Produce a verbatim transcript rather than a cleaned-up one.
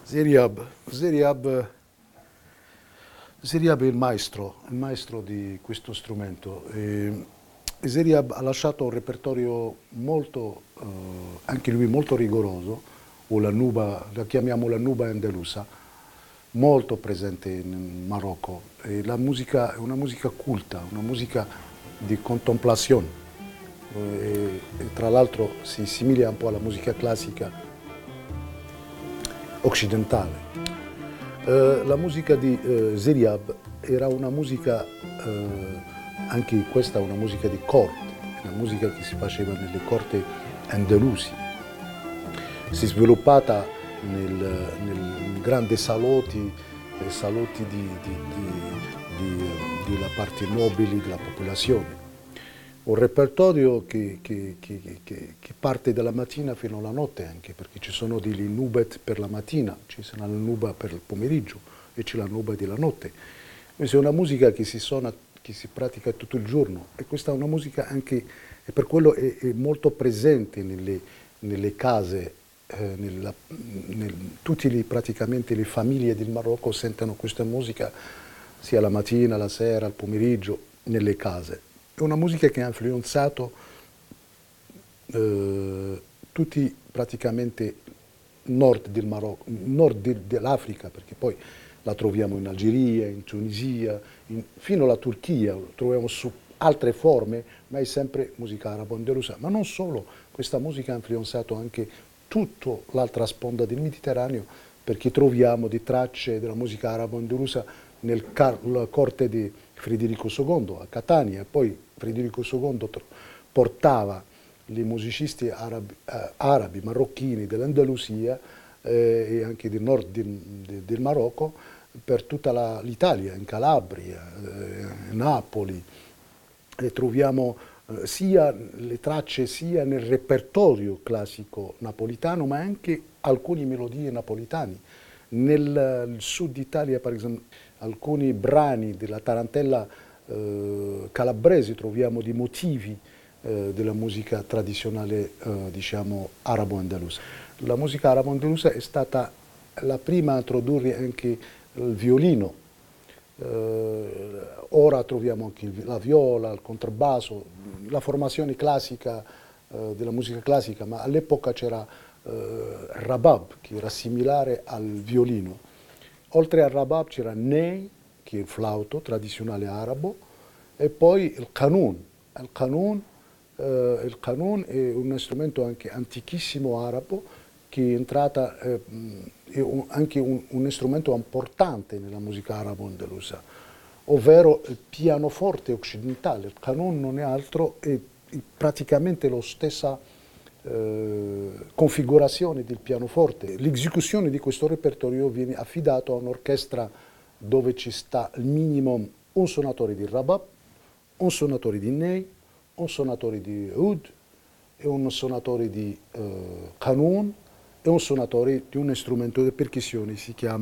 Zeriab, Zeriab, Zeriab è il maestro, il maestro di questo strumento. E Zeriab ha lasciato un repertorio molto, eh, anche lui molto rigoroso, o la nuba, la chiamiamo la nuba andalusa, molto presente in Marocco. E la musica è una musica culta, una musica di contemplazione. E, e tra l'altro si simila un po' alla musica classica occidentale. Uh, la musica di uh, Zeriab era una musica, uh, anche questa una musica di corte, una musica che si faceva nelle corti andalusi. Si è sviluppata nel, nel grandi salotti, eh, salotti di, di, di, di, della parte nobili della popolazione. Un repertorio che, che, che, che, che parte dalla mattina fino alla notte anche, perché ci sono degli nubet per la mattina, ci sarà la nuba per il pomeriggio e c'è la nuba della notte. Questa è una musica che si suona, che si pratica tutto il giorno e questa è una musica anche, e per quello è, è molto presente nelle, nelle case, eh, nella, nel, tutte le, praticamente le famiglie del Marocco sentono questa musica sia la mattina, la sera, il pomeriggio, nelle case. È una musica che ha influenzato eh, tutti praticamente nord del Marocco, nord de, dell'Africa, perché poi la troviamo in Algeria, in Tunisia, in, fino alla Turchia, la troviamo su altre forme, ma è sempre musica arabo-andalusa. Ma non solo, questa musica ha influenzato anche tutta l'altra sponda del Mediterraneo, perché troviamo di tracce della musica arabo-andalusa nella corte di Federico secondo a Catania, e poi Federico secondo portava i musicisti arabi, eh, arabi marocchini dell'Andalusia eh, e anche del nord del, del Marocco per tutta l'Italia, in Calabria, eh, Napoli. E troviamo eh, sia le tracce sia nel repertorio classico napolitano, ma anche alcune melodie napolitane. Nel sud Italia, per esempio, alcuni brani della tarantella eh, calabrese troviamo dei motivi eh, della musica tradizionale, eh, diciamo, arabo-andalusa. La musica arabo-andalusa è stata la prima a introdurre anche il violino. Eh, ora troviamo anche la viola, il contrabbasso, la formazione classica eh, della musica classica, ma all'epoca c'era eh, il rabab, che era similare al violino. Oltre al rabab c'era ney, che è il flauto tradizionale arabo, e poi il qanun. Il qanun, eh, il qanun è un strumento anche antichissimo arabo, che è entrata, eh, è un, anche un, un strumento importante nella musica arabo-andalusa, ovvero il pianoforte occidentale. Il qanun non è altro, è praticamente la stessa eh, configurazione del pianoforte. L'esecuzione di questo repertorio viene affidato a un'orchestra dove ci sta il minimo un suonatore di rabab, un suonatore di ney, un suonatore di oud e un suonatore di eh, qanun e un suonatore di un strumento di percussione, si chiama